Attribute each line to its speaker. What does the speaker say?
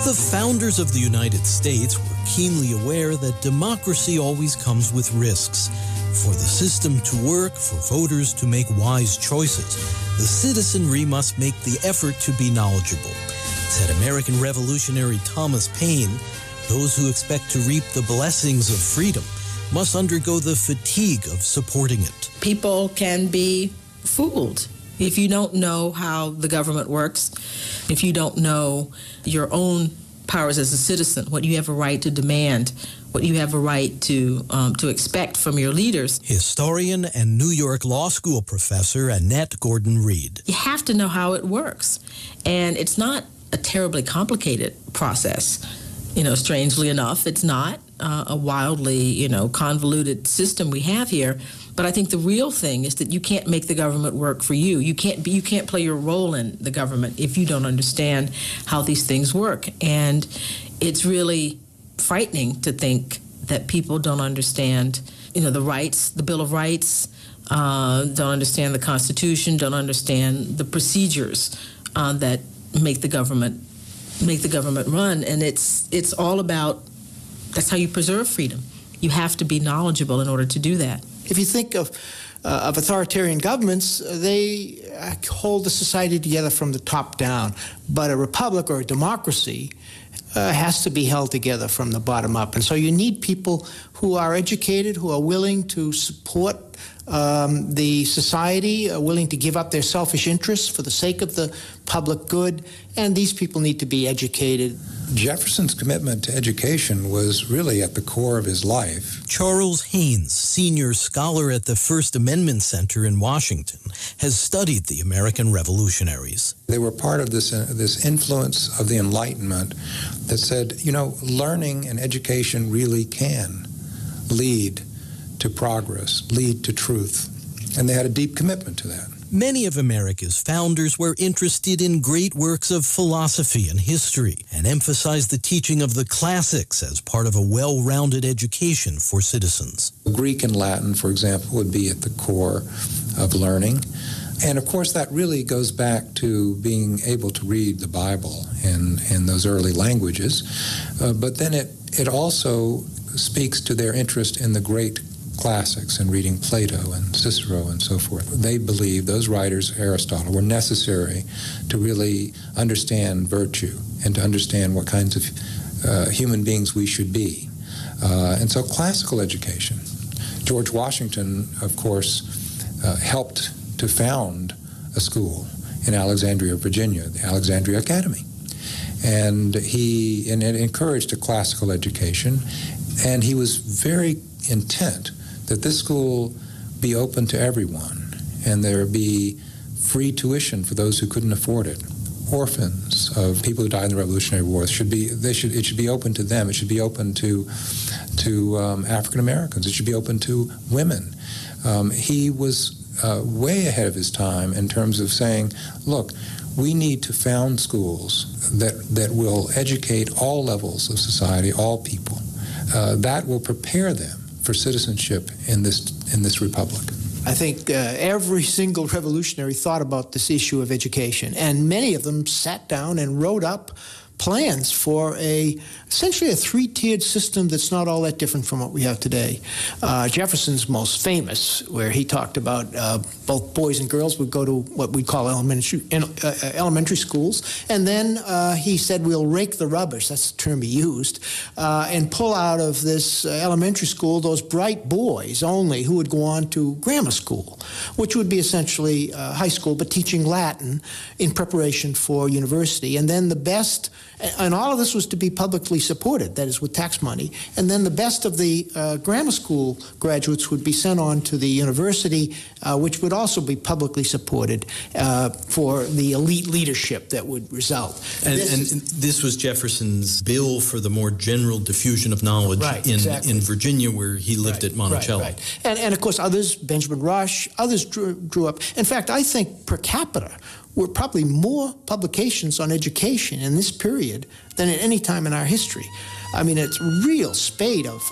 Speaker 1: The founders of the United States were keenly aware that democracy always comes with risks. For the system to work, for voters to make wise choices, the citizenry must make the effort to be knowledgeable. Said American revolutionary Thomas Paine, those who expect to reap the blessings of freedom must undergo the fatigue of supporting it.
Speaker 2: People can be fooled if you don't know how the government works, if you don't know your own powers as a citizen, what you have a right to demand, what you have a right to expect from your leaders.
Speaker 1: Historian and New York Law School professor Annette Gordon-Reed.
Speaker 2: You have to know how it works. And it's not a terribly complicated process. Strangely enough, it's not a wildly, convoluted system we have here. But I think the real thing is that you can't make the government work for you. You can't play your role in the government if you don't understand how these things work. And it's really frightening to think that people don't understand, the rights, the Bill of Rights, don't understand the Constitution, don't understand the procedures that make the government run. And it's all about, that's how you preserve freedom. You have to be knowledgeable in order to do that.
Speaker 3: If you think of authoritarian governments, they hold the society together from the top down. But a republic or a democracy has to be held together from the bottom up. And so you need people who are educated, who are willing to support the society, are willing to give up their selfish interests for the sake of the public good. And these people need to be educated.
Speaker 4: Jefferson's commitment to education was really at the core of his life.
Speaker 1: Charles Haynes, senior scholar at the First Amendment Center in Washington, has studied the American revolutionaries.
Speaker 4: They were part of this influence of the Enlightenment that said, learning and education really can lead to progress, lead to truth. And they had a deep commitment to that.
Speaker 1: Many of America's founders were interested in great works of philosophy and history and emphasized the teaching of the classics as part of a well-rounded education for citizens.
Speaker 4: Greek and Latin, for example, would be at the core of learning. And of course, that really goes back to being able to read the Bible in those early languages. But then it also speaks to their interest in the great classics and reading Plato and Cicero and so forth. They believed, those writers, Aristotle, were necessary to really understand virtue and to understand what kinds of human beings we should be. And so classical education. George Washington, of course, helped to found a school in Alexandria, Virginia, the Alexandria Academy. And it encouraged a classical education, and he was very intent that this school be open to everyone and there be free tuition for those who couldn't afford it. Orphans of people who died in the Revolutionary War, it should be open to them. It should be open to African Americans. It should be open to women. He was way ahead of his time in terms of saying, look, we need to found schools that will educate all levels of society, all people. That will prepare them for citizenship in this republic.
Speaker 3: I think every single revolutionary thought about this issue of education, and many of them sat down and wrote up plans for essentially a three-tiered system that's not all that different from what we have today. Jefferson's most famous, where he talked about both boys and girls would go to what we call elementary schools, and then he said, we'll rake the rubbish, that's the term he used, and pull out of this elementary school those bright boys only who would go on to grammar school, which would be essentially high school, but teaching Latin in preparation for university. And then the best, and all of this was to be publicly supported, that is with tax money, and then the best of the grammar school graduates would be sent on to the university, which would also be publicly supported for the elite leadership that would result.
Speaker 1: And this was Jefferson's bill for the more general diffusion of knowledge in Virginia, where he lived at Monticello.
Speaker 3: Right. And of course others, Benjamin Rush, others drew up. In fact, I think per capita, were probably more publications on education in this period than at any time in our history. I mean, it's a real spate of